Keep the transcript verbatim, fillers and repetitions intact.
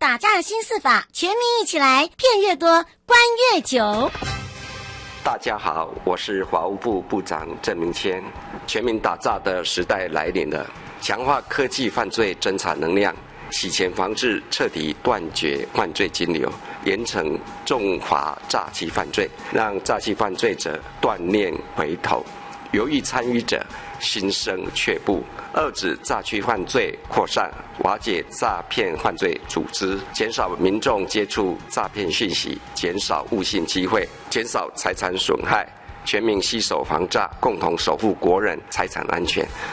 打诈新四法，全民一起来，骗越多，关越久。 大家好，我是法务部部长郑明谦。全民打诈的时代来临了，强化科技犯罪侦查能量，洗钱防治，彻底断绝犯罪金流，严惩重罚诈欺犯罪，让诈欺犯罪者断念回头，犹豫参与者心生却步，遏止诈欺犯罪扩散，瓦解诈骗犯罪组织，减少民众接触诈骗讯息，减少误信机会，减少财产损害，全民携手防诈，共同守护国人财产安全。